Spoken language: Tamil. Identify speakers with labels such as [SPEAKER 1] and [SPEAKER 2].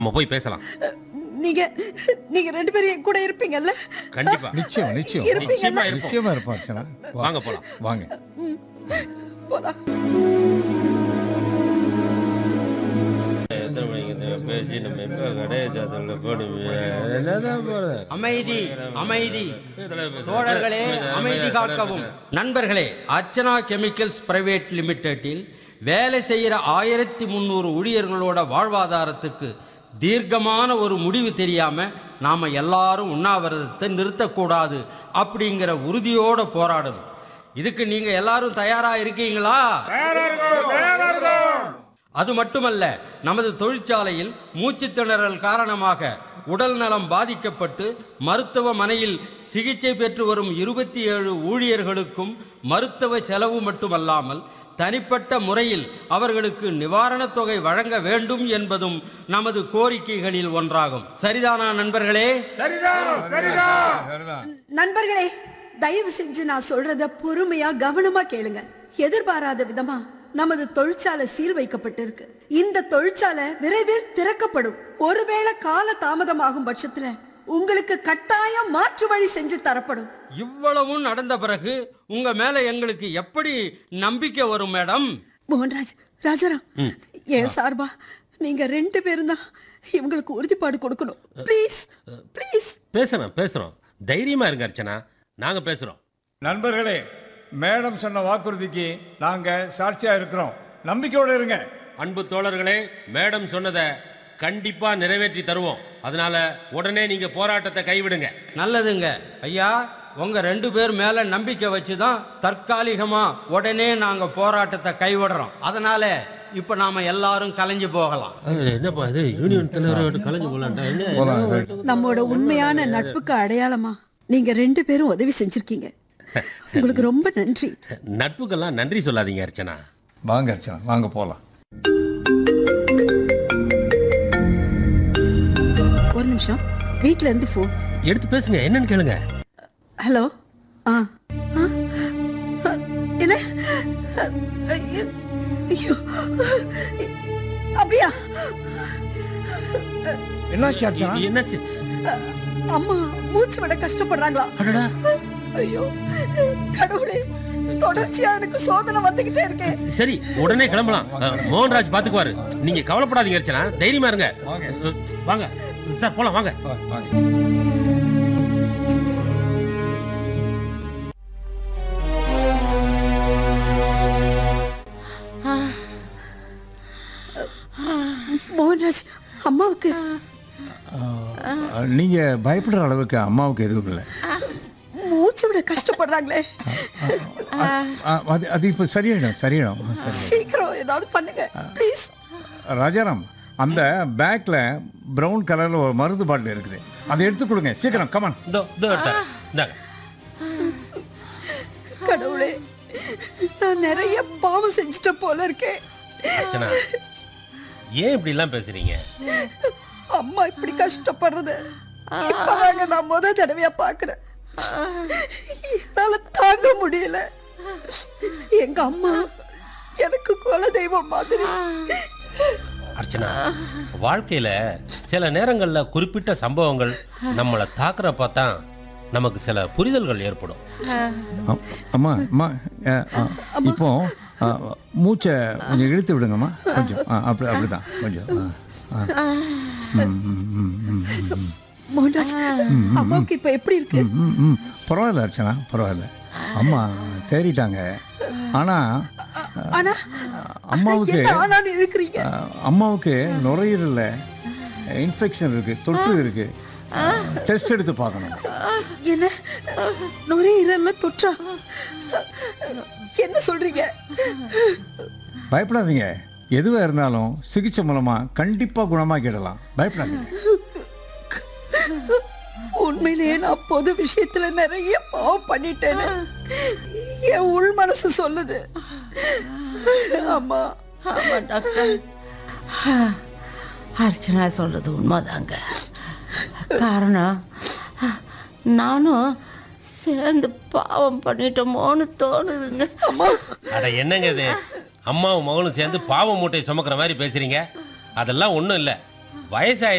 [SPEAKER 1] நம்ம போய் பேசலாம்.
[SPEAKER 2] நீங்க நீங்க 2 பேரும் என் கூட இருப்பீங்கல்ல?
[SPEAKER 1] கண்டிப்பா.
[SPEAKER 3] நிச்சயம் நிச்சயம்
[SPEAKER 2] இருப்பீங்கல்ல?
[SPEAKER 3] நிச்சயமா இருப்போம் அர்ச்சனா.
[SPEAKER 1] வாங்க போலாம்.
[SPEAKER 3] வாங்க.
[SPEAKER 2] போலாம்.
[SPEAKER 4] அமைதி அமைதி தோழர்களே, அமைதி காக்கவும். நண்பர்களே, அர்ச்சனா கெமிக்கல்ஸ் பிரைவேட் லிமிடெட்டில் வேலை செய்கிற 1300 ஊழியர்களோட வாழ்வாதாரத்துக்கு தீர்க்கமான ஒரு முடிவு தெரியாம நாம எல்லாரும் உண்ணாவிரதத்தை நிறுத்தக்கூடாது அப்படிங்கிற உறுதியோட போராடணும். இதுக்கு நீங்க எல்லாரும் தயாரா இருக்கீங்களா? அது மட்டுமல்ல, நமது தொழிற்சாலையில் மூச்சு திணறல் காரணமாக உடல் நலம் பாதிக்கப்பட்டு மருத்துவமனையில் சிகிச்சை பெற்று வரும் 27 ஊழியர்களுக்கும் மருத்துவ செலவு மட்டுமல்லாமல் தனிப்பட்ட முறையில் அவர்களுக்கு நிவாரணத் தொகை வழங்க வேண்டும் என்பதும் நமது கோரிக்கைகளில் ஒன்றாகும். சரிதானா நண்பர்களே?
[SPEAKER 2] நண்பர்களே, தயவு செஞ்சு நான் சொல்றத பொறுமையா கவனமா கேளுங்க. எதிர்பாராத விதமா நமது தொழிற்சாலை சீல் வைக்கப்பட்டிருக்கு. இந்த தொழிற்சாலை விரைவில் திறக்கப்படும். ஒருவேளை கால தாமதமாகும் பட்சத்துல உங்களுக்கு கட்டாயம் மாற்று வழி செஞ்சு தரப்படும்.
[SPEAKER 4] இவ்வளவும் நடந்த பிறகு உங்க மேல எங்களுக்கு எப்படி நம்பிக்கை வரும் மேடம்?
[SPEAKER 2] மோகன்ராஜ், ராஜாராம், என் சார்பா நீங்க 2 பேரும் தான் இவங்களுக்கு உறுதிப்பாடு கொடுக்கணும். Please please.
[SPEAKER 1] பேசுறோம். தைரியமா இருங்க அர்ச்சனா, நாங்க பேசுறோம்.
[SPEAKER 3] நண்பர்களே, மேடம் சொன்ன வாக்குறுதிக்கு நாங்க சாட்சியா இருக்கிறோம். நம்பிக்கையோட இருங்க.
[SPEAKER 1] அன்பு தோழர்களே, மேடம் சொன்னதை கண்டிப்பா நிறைவேற்றி தருவோம். அதனால உடனே நீங்க போராட்டத்தை கைவிடுங்க.
[SPEAKER 4] நல்லதுங்க ஐயா, உங்க 2 பேர் மேல நம்பிக்கை வச்சுதான் தற்காலிகமா உடனே நாங்க போராட்டத்தை கைவிடுறோம். அதனால இப்ப நாம எல்லாரும் கலைஞ்சு போகலாம்.
[SPEAKER 1] என்னப்பா இது, யூனியன் தலைவர் கலைஞ்சு போலாம்டா?
[SPEAKER 2] நம்மோட உண்மையான நட்புக்கு அடையாளமா நீங்க 2 பேரும் உதவி செஞ்சிருக்கீங்க. உங்களுக்கு ரொம்ப நன்றி.
[SPEAKER 1] நட்புக்கெல்லாம் நன்றி சொல்லாதீங்க அர்ச்சனா.
[SPEAKER 3] வாங்க அர்ச்சனா, வாங்க போலாம்.
[SPEAKER 2] ஒரு நிமிஷம், வீட்ல இருந்து போன்
[SPEAKER 1] எடுத்து பேசுங்க, என்னன்னு கேளுங்க.
[SPEAKER 2] ஹலோ. என்ன? ஐயோ, அப்படியா?
[SPEAKER 3] என்னாச்சு அர்ச்சனா?
[SPEAKER 1] என்னாச்சு?
[SPEAKER 2] அம்மா மூச்சு விட கஷ்டப்படுறாங்களா?
[SPEAKER 1] அடடா.
[SPEAKER 2] ஐயோ கடவுளே, தொடர்ச்சியா எனக்கு சோதனை வந்துகிட்டே இருக்கு.
[SPEAKER 1] சரி, உடனே கிளம்பலாம். மோகன்ராஜ் பாத்துக்குவாரு. நீங்க கவலைப்படாதீங்க அர்ச்சனா, தைரியமா இருங்க. வாங்க சார், போலாம் வாங்க.
[SPEAKER 2] மோகன்ராஜ், அம்மாவுக்கு
[SPEAKER 3] நீங்க பயப்படுற அளவுக்கு அம்மாவுக்கு எதுவும் இல்லை.
[SPEAKER 2] மூச்சு விட கஷ்டப்படுறாங்களே.
[SPEAKER 3] அது இப்போ சரியாயிடும்.
[SPEAKER 2] சீக்கிரம் ஏதாவது பண்ணுங்க ப்ளீஸ்.
[SPEAKER 3] ராஜாராம், அந்த பேக்ல பிரவுன் கலர்ல ஒரு மருந்து பாட்டில் இருக்குது, அதை எடுத்து கொடுங்க சீக்கிரம். கமான்.
[SPEAKER 2] கடவுளே, நான் நிறைய பாவம் செஞ்சிட்ட போல இருக்கேன்.
[SPEAKER 1] அர்ச்சனா, ஏன் இப்படி எல்லாம் பேசுறீங்க?
[SPEAKER 2] அம்மா இப்படி கஷ்டப்படுறது இப்பதாங்க நான் முத தடவையா பாக்குறேன். என்னால தாங்க முடியல. எங்க அம்மா எனக்கு குல தெய்வம் மாதிரி.
[SPEAKER 1] அர்ச்சனா, வாழ்க்கையில சில நேரங்கள்ல குறிப்பிட்ட சம்பவங்கள் நம்மளை தாக்குறப்ப தான் நமக்கு சில புரிதல்கள் ஏற்படும்.
[SPEAKER 3] அம்மா அம்மா, இப்போ மூச்சை கொஞ்சம் இழுத்து விடுங்கம்மா. கொஞ்சம் அப்படிதான் கொஞ்சம்.
[SPEAKER 2] மோகன்ராஜ், அம்மாவுக்கு இப்ப எப்படி இருக்கு?
[SPEAKER 3] பரவாயில்ல அர்ச்சனா, பரவாயில்ல. அம்மா தேறிட்டாங்க. ஆனா அம்மாவுக்கு நுரையீரல்ல இன்ஃபெக்ஷன் இருக்கு, தொற்று இருக்கு. டெஸ்ட் எடுத்து பார்க்கணும்.
[SPEAKER 2] என்ன நுரையீரல்ல தொற்றா? என்ன சொல்றீங்க?
[SPEAKER 3] பயப்படாதீங்க. எதுவாக இருந்தாலும் சிகிச்சை மூலமா கண்டிப்பா குணமாக்கிடலாம். பயப்படாதீங்க.
[SPEAKER 2] உண்மையிலேயே நான் பொது விஷயத்துல நிறைய பாவம் பண்ணிட்டேன்னு என் உள் மனசு சொல்லுது. அம்மா.
[SPEAKER 5] ஆமா டாக்டர், அர்ச்சனா சொல்றது உண்மைதாங்க. காரணம், நானும் சேர்ந்து பாவம் பண்ணிட்டோமோன்னு தோணுதுங்க.
[SPEAKER 1] அட என்னங்க இது, அம்மாவும் மகனும் சேர்ந்து பாவ மூட்டை சுமக்கிற மாதிரி பேசுறீங்க. அதெல்லாம் ஒன்றும் இல்லை. வயசாயிருச்சு